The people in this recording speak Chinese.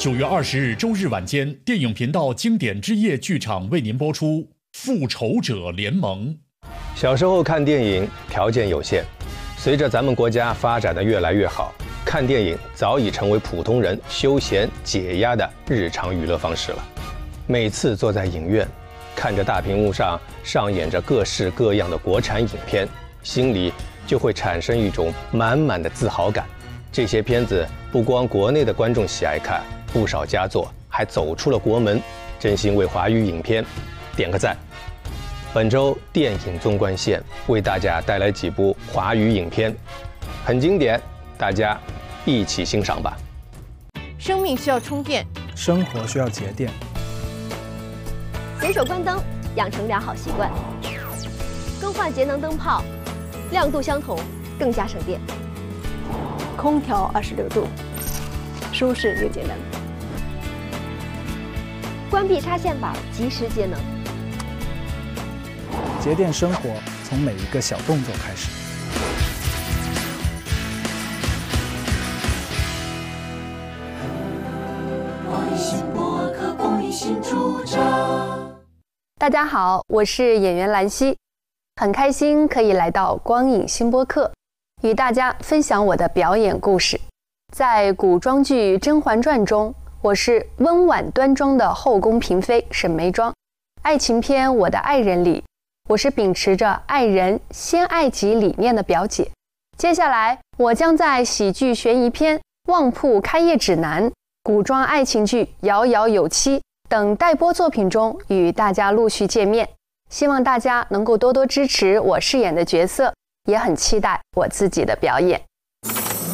9月20日周日晚间，电影频道经典之夜剧场为您播出《复仇者联盟》。 小时候看电影条件有限，随着咱们国家发展的越来越好，看电影早已成为普通人休闲解压的日常娱乐方式了。每次坐在影院，看着大屏幕上上演着各式各样的国产影片，心里就会产生一种满满的自豪感。这些片子不光国内的观众喜爱看，不少佳作还走出了国门，真心为华语影片点个赞。本周电影纵贯线为大家带来几部华语影片，很经典，大家一起欣赏吧。 生命需要充电， 生活需要节电。 随手关灯，养成良好习惯。更换节能灯泡，亮度相同，更加省电。 空调26度，舒适又节能。 关闭插线板，及时节能。 节电生活从每一个小动作开始。 大家好，我是演员兰溪，很开心可以来到光影新播客，与大家分享我的表演故事。在古装剧《甄嬛传》中，我是温婉端庄的后宫嫔妃沈眉庄；爱情片《我的爱人》里，我是秉持着爱人先爱己理念的表姐。接下来，我将在喜剧悬疑片《旺铺开业指南》、古装爱情剧《遥遥有期》等待播作品中与大家陆续见面。希望大家能够多多支持我饰演的角色，也很期待我自己的表演。